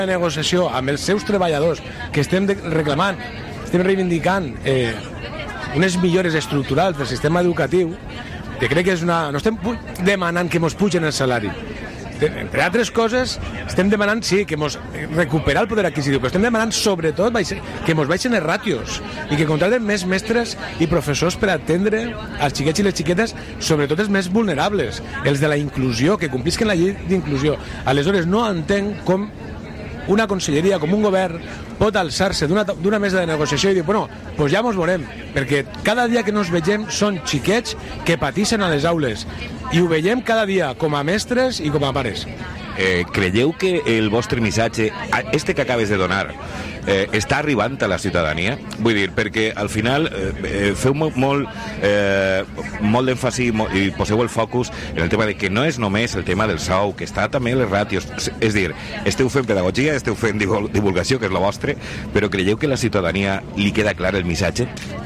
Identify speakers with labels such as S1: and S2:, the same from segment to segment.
S1: de negociació amb els seus treballadors, que estem reclamant, estem reivindicant unes millores estructurals del sistema educatiu, que crec que és una... No estem demanant que ens pugen el salari. Entre altres coses, estem demanant, sí, que ens recuperar el poder adquisitiu, però estem demanant, sobretot, que ens baixen els ràtios i que contraten més mestres i professors per atendre els xiquets i les xiquetes, sobretot els més vulnerables, els de la inclusió, que complisquen la llei d'inclusió. Aleshores, no entenc com una conselleria, com un govern, pot alçar-se d'una mesa de negociació i dir, bueno, doncs ja mos veurem, perquè cada dia que nos vegem són xiquets que patixen a les aules, i ho veiem cada dia, com a mestres i com a pares.
S2: Creieu que el vostre missatge, este que acabes de donar, està arribant a la ciutadania? Vull dir, perquè al final feu molt d'èmfasi i poseu el focus en el tema de que no és només el tema del sou, que està també les ràtios. És dir, esteu fent pedagogia, esteu fent divulgació, que és la vostra, però creieu que a la ciutadania li queda clar el missatge?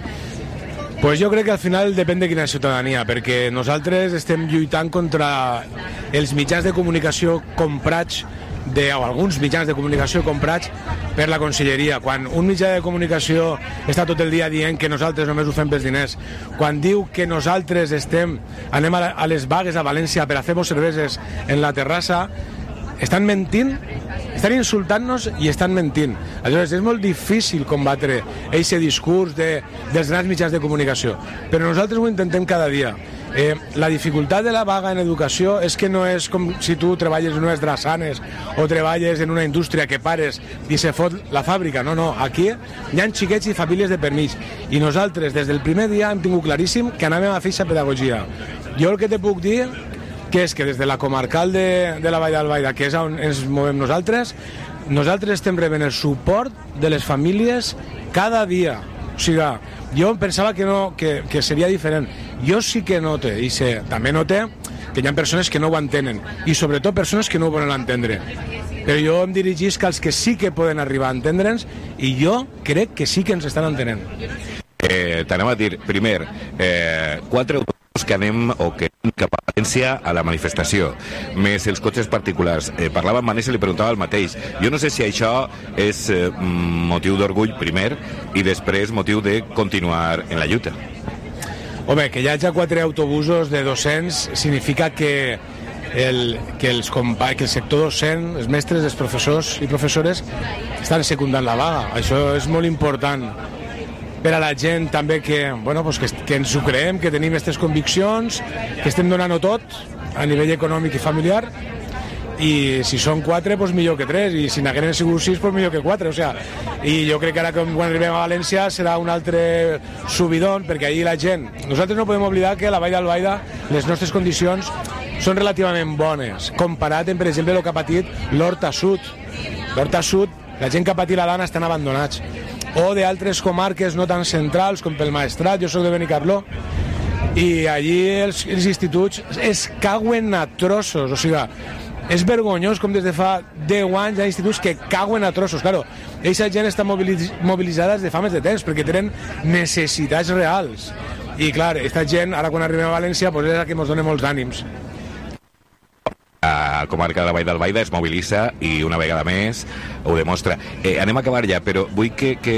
S1: Pues jo crec que al final depèn de quina ciutadania, perquè nosaltres estem lluitant contra els mitjans de comunicació comprats, o alguns mitjans de comunicació comprats per la conselleria. Quan un mitjà de comunicació està tot el dia dient que nosaltres només ho fem pels diners, quan diu que nosaltres anem a les vagues a València per a fer-nos cerveses en la terrassa, estan mentint, estan insultant-nos i estan mentint. Aleshores, és molt difícil combatre aquest discurs dels grans mitjans de comunicació, però nosaltres ho intentem cada dia. La dificultat de la vaga en educació és que no és com si tu treballes en unes drassanes o treballes en una indústria que pares i se fot la fàbrica. No, aquí hi ha xiquets i famílies de permís, i nosaltres des del primer dia hem tingut claríssim que anàvem a fer aquesta pedagogia. Jo el que te puc dir que és que des de la comarcal de la Vall d'Albaida, que és on ens movem nosaltres estem rebent el suport de les famílies cada dia. O sigui, jo pensava que seria diferent. Jo sí que note, i també note que hi ha persones que no ho entenen, i sobretot persones que no ho volen entendre. Però jo em dirigisc als que sí que poden arribar a entendre'ns, i jo crec que sí que ens estan entenent.
S2: T'anem a dir, primer, 4 que anem cap a València a la manifestació, més els cotxes particulars. Parlava amb Manessa i li preguntava el mateix. Jo no sé si això és motiu d'orgull, primer, i després motiu de continuar en la lluita.
S1: Home, que hi hagi 4 autobusos de docents significa que el sector docent, els mestres, els professors i professores estan secundant la vaga. Això és molt important per a la gent també que ens ho creem, que tenim aquestes conviccions, que estem donant-ho tot a nivell econòmic i familiar, i si són 4, doncs millor que 3, i si n'hagueren sigut 6, doncs millor que 4. O sigui, i jo crec que ara quan arribem a València serà un altre subidon, perquè ahir la gent... Nosaltres no podem oblidar que a la Vall d'Albaida les nostres condicions són relativament bones, comparat amb, per exemple, el que ha patit l'Horta Sud. L'Horta Sud, la gent que ha patit la Dana estan abandonats. O d'altres comarques no tan centrals com pel Maestrat, jo soc de Benicarló, i allí els instituts es cauen a trossos. O sigui, és vergonyós com des de fa 10 anys hi ha instituts que cauen a trossos. Claro, aquesta gent està mobilitzada des de fa més de temps perquè tenen necessitats reals, i clar, aquesta gent ara quan arribem a València és la que ens dona molts ànims.
S2: La comarca de la Vall d'Albaida es mobilitza i una vegada més ho demostra. Anem a acabar ja, però vull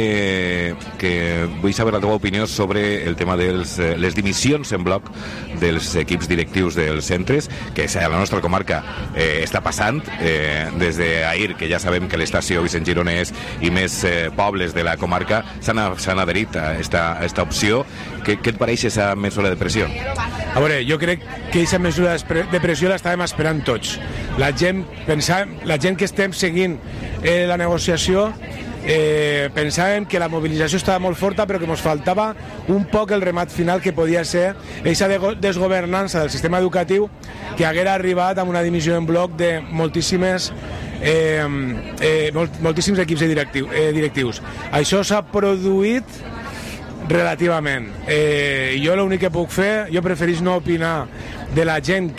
S2: vull saber la teva opinió sobre el tema de les dimissions en bloc dels equips directius dels centres, que a la nostra comarca està passant des d'ahir, que ja sabem que l'estació Vicent Gironès i més pobles de la comarca s'han adherit a esta opció. Què et pareix aquesta mesura de pressió?
S1: A veure, jo crec que aquesta mesura de pressió l'estàvem esperant tots. La gent que estem seguint la negociació pensàvem que la mobilització estava molt forta, però que ens faltava un poc el remat final, que podia ser aquesta desgovernança del sistema educatiu que haguera arribat amb una dimissió en bloc de moltíssims equips directius. Això s'ha produït relativament. Jo l'únic que puc fer, jo preferís no opinar de la gent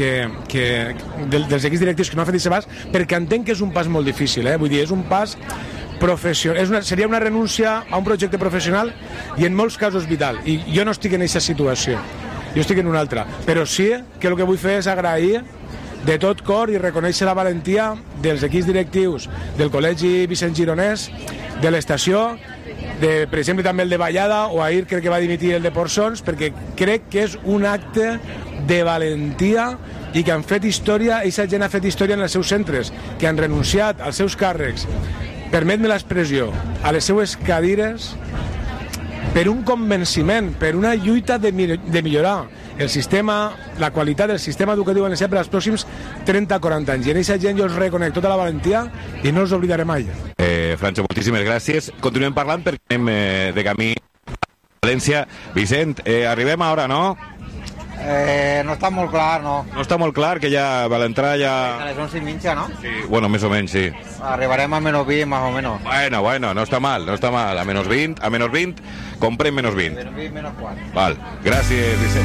S1: dels equips directius que no han fet aquest pas, perquè entenc que és un pas molt difícil, vull dir, és un pas professional, seria una renúncia a un projecte professional i en molts casos vital, i jo no estic en aquesta situació, jo estic en una altra, però sí que el que vull fer és agrair de tot cor i reconèixer la valentia dels equips directius del Col·legi Vicent Gironès, de l'estació, per exemple també el de Vallada, o ahir crec que va dimitir el de Porçons, perquè crec que és un acte de valentia i que han fet història, aquesta gent ha fet història en els seus centres, que han renunciat als seus càrrecs, permet-me l'expressió, a les seues cadires, per un convenciment, per una lluita de millorar el sistema, la qualitat del sistema educatiu valencià per als pròxims 30-40 anys. I en aquesta gent jo els reconec tota la valentia i no els oblidaré mai.
S2: Francho, moltíssimes gràcies. Continuem parlant perquè anem de camí a València. Vicent, arribem ara, no?
S3: No està molt clar, no.
S2: No està molt clar, que ja a l'entrada ja...
S3: A les 11:30, no?
S2: Sí, bueno, més o menys, sí.
S3: Arribarem a -20, más o menos.
S2: Bueno, no està mal, no està mal. A -20, comprem -20.
S3: -20, -4.
S2: Val, gràcies, Vicent.